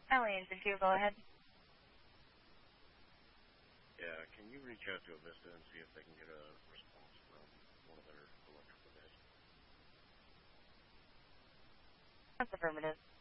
Allie and Cynthia, go ahead. Yeah, can you reach out to Avista and see if they can get a response from one of their electrical guys? That's affirmative.